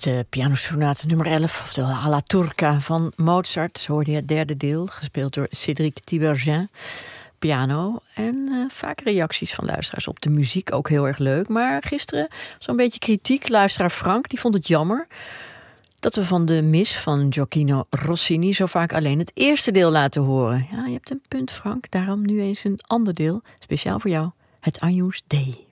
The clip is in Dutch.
de pianosonate nummer 11, oftewel Alla Turca van Mozart. Zo hoorde je het derde deel, gespeeld door Cédric Tiberghien, piano. En vaak reacties van luisteraars op de muziek, ook heel erg leuk. Maar gisteren zo'n beetje kritiek. Luisteraar Frank, die vond het jammer dat we van de mis van Gioacchino Rossini zo vaak alleen het eerste deel laten horen. Ja, je hebt een punt, Frank. Daarom nu eens een ander deel, speciaal voor jou, het Agnus Dei.